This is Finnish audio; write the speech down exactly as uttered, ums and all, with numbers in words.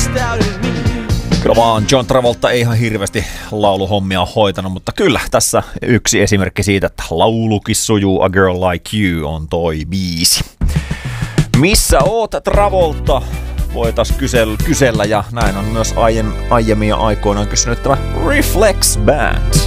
Kyllä vaan John Travolta ei ihan hirveästi lauluhommia hoitanut, mutta kyllä tässä yksi esimerkki siitä, että laulukin sujuu. A Girl Like You on toi biisi. Missä oot, Travolta? Voitais kysellä, kysellä ja näin on myös aiemmin, aiemmin aikoinaan kysynyt tämä Reflex Band.